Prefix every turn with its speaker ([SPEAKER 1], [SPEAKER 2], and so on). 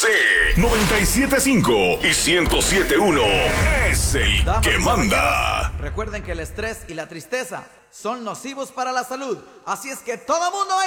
[SPEAKER 1] XC 97.5 y 107.1 es el
[SPEAKER 2] Damas
[SPEAKER 1] que
[SPEAKER 2] y
[SPEAKER 1] manda.
[SPEAKER 2] caballeros, recuerden que el estrés y la tristeza son nocivos para la salud. Así es que todo mundo